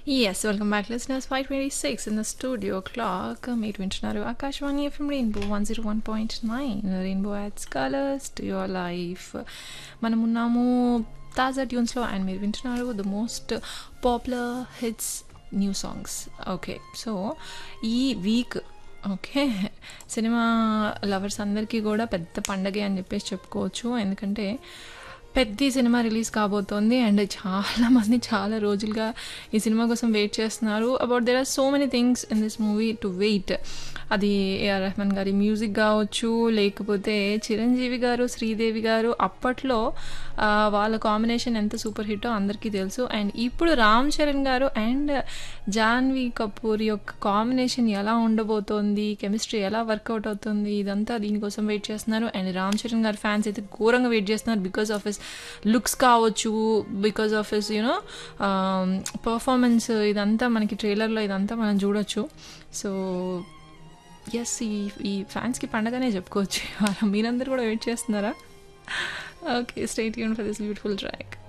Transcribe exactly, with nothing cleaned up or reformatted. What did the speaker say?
Yes, welcome back, listeners. five twenty-six in the studio clock. మీరు వింటున్నారు Akashvani FM rainbow one zero one point nine rainbow ads colours to your life. మనం ఉన్నాము తాజా ట్యూన్స్లో and మీరు వింటున్నారు the most popular hits new songs. Okay, so ఈ week okay cinema lovers అందరికీ కూడా పెద్ద పండగే అని చెప్పేసి చెప్పుకోవచ్చు. ఎందుకంటే పెద్ద సినిమా రిలీజ్ కాబోతోంది అండ్ చాలామంది చాలా రోజులుగా ఈ సినిమా కోసం వెయిట్ చేస్తున్నారు. About there are so many things in this movie to wait. అది ఏఆర్ రెహమాన్ గారి మ్యూజిక్ కావచ్చు, లేకపోతే చిరంజీవి గారు శ్రీదేవి గారు అప్పట్లో వాళ్ళ కాంబినేషన్ ఎంత సూపర్ హిట్టో అందరికీ తెలుసు. అండ్ ఇప్పుడు రామ్ చరణ్ గారు అండ్ జాన్వీ కపూర్ యొక్క కాంబినేషన్ ఎలా ఉండబోతోంది, కెమిస్ట్రీ ఎలా వర్కౌట్ అవుతుంది, ఇదంతా దీనికోసం వెయిట్ చేస్తున్నారు. అండ్ రామ్ చరణ్ గారి ఫ్యాన్స్ అయితే ఘోరంగా వెయిట్ చేస్తున్నారు బికాస్ ఆఫ్ హిస్ లుక్స్ కావచ్చు, because of his you know performance. ఇదంతా మనకి ట్రైలర్లో ఇదంతా మనం చూడొచ్చు. సో ఎస్, ఈ ఈ ఫ్యాన్స్కి పండగనే చెప్పుకోవచ్చు. మీరందరూ కూడా వెయిట్ చేస్తున్నారా? Okay, stay tune for this beautiful track.